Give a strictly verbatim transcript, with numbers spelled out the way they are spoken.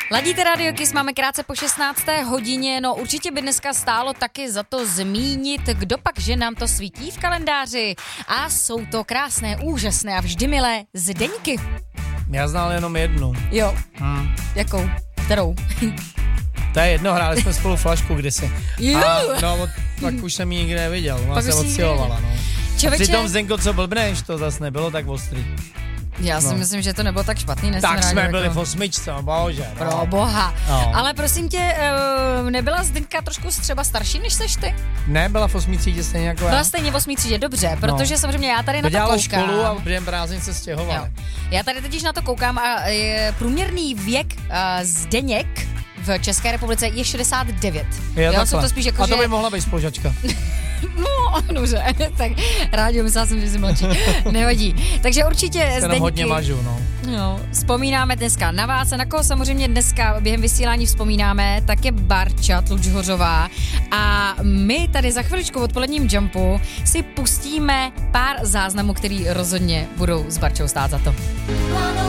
Ladíte Radio Kiss, máme krátce po šestnácté hodině, no určitě by dneska stálo taky za to zmínit, kdo pak, že nám to svítí v kalendáři. A jsou to krásné, úžasné a vždy milé Zdeňky. Já znal jenom jednu. Jo, Hmm. jakou? Kterou? To je jedno, hráli jsme spolu flašku kdysi. Jo. A no, od, pak už jsem ji nikdy neviděl, ona Pak se už jsi nikdy odstěhovala, no. Čověče, Přitom Zdenko, co blbneš, to zase nebylo tak ostrý. já si no. myslím, že to nebylo tak špatný. Tak jsme byli v osmičce, no bože. No. Pro boha. No. Ale prosím tě, uh, nebyla Zdenka trošku třeba starší, než seš ty? Ne, byla v osmý třídě stejně jako já. Byla stejně v osmý třídě, dobře, protože no. samozřejmě já tady na to dělala koukám. školu a během prázdnin se stěhovala. Já tady totiž na to koukám a je průměrný věk uh, Zdeněk v České republice je šedesát devět. Je jo, jsou to spíš jako, a to že... by mohla být spolužačka. No, dobře, tak rádi, myslela jsem, že jsi mladší. Nevadí. Takže určitě Zdeňky. hodně mažu, no. No, vzpomínáme dneska na vás a na koho samozřejmě dneska během vysílání vzpomínáme, tak je Barča Tlučhořová a my tady za chviličku v odpoledním Jumpu si pustíme pár záznamů, který rozhodně budou s Barčou stát za to.